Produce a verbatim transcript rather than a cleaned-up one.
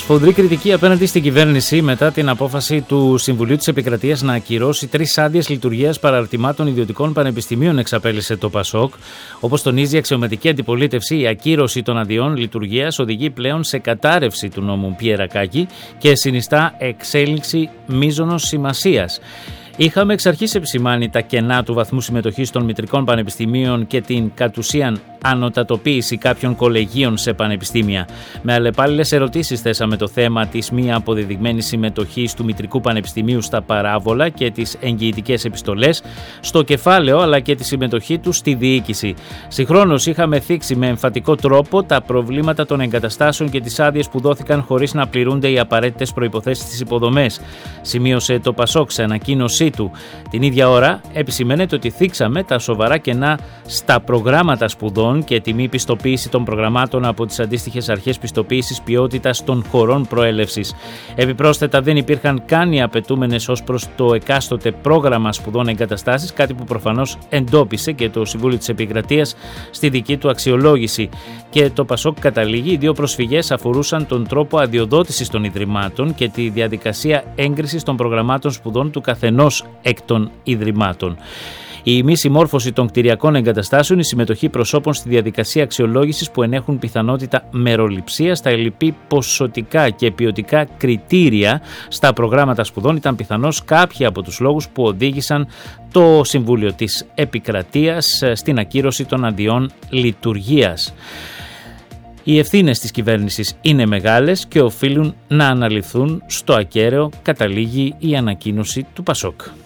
Σφοδρή κριτική απέναντι στην κυβέρνηση μετά την απόφαση του Συμβουλίου της Επικρατείας να ακυρώσει τρεις άδειες λειτουργίας παραρτημάτων ιδιωτικών πανεπιστημίων, εξαπέλυσε το Πασόκ. Όπως τονίζει η αξιωματική αντιπολίτευση, η ακύρωση των αδειών λειτουργίας οδηγεί πλέον σε κατάρρευση του νόμου Πιερακάκη και συνιστά εξέλιξη μείζωνος σημασίας. Είχαμε εξ αρχής επισημάνει τα κενά του βαθμού συμμετοχής των μητρικών πανεπιστημίων και την κατ' ουσίαν ανωτατοποίηση κάποιων κολεγίων σε πανεπιστήμια. Με αλλεπάλληλες ερωτήσεις θέσαμε το θέμα της μη αποδεδειγμένης συμμετοχής του μητρικού πανεπιστημίου στα παράβολα και τις εγγυητικές επιστολές, στο κεφάλαιο αλλά και τη συμμετοχή του στη διοίκηση. Συγχρόνως είχαμε θίξει με εμφατικό τρόπο τα προβλήματα των εγκαταστάσεων και τις άδειες που δόθηκαν χωρίς να πληρούνται οι απαραίτητες προϋποθέσεις στις υποδομές. Σημείωσε το Πασόκ σε ανακοίνωσή του. Την ίδια ώρα επισημαίνεται ότι θίξαμε τα σοβαρά κενά στα προγράμματα σπουδών και τη μη πιστοποίηση των προγραμμάτων από τις αντίστοιχες αρχές πιστοποίησης ποιότητας των χωρών προέλευσης. Επιπρόσθετα, δεν υπήρχαν καν οι απαιτούμενες ως προς το εκάστοτε πρόγραμμα σπουδών εγκαταστάσεις, κάτι που προφανώς εντόπισε και το Συμβούλιο της Επικρατείας στη δική του αξιολόγηση. Και το Πασόκ καταλήγει, οι δύο προσφυγές αφορούσαν τον τρόπο αδειοδότησης των ιδρυμάτων και τη διαδικασία έγκρισης των προγραμμάτων σπουδών του καθενός εκ των ιδρυμάτων. Η μη συμμόρφωση των κτηριακών εγκαταστάσεων, η συμμετοχή προσώπων στη διαδικασία αξιολόγησης που ενέχουν πιθανότητα μεροληψίας, τα ελλειπή ποσοτικά και ποιοτικά κριτήρια στα προγράμματα σπουδών ήταν πιθανώς κάποιοι από τους λόγους που οδήγησαν το Συμβούλιο της Επικρατείας στην ακύρωση των αδειών λειτουργίας. Οι ευθύνες της κυβέρνησης είναι μεγάλες και οφείλουν να αναλυθούν στο ακέραιο, καταλήγει η ανακοίνωση του Πασόκ.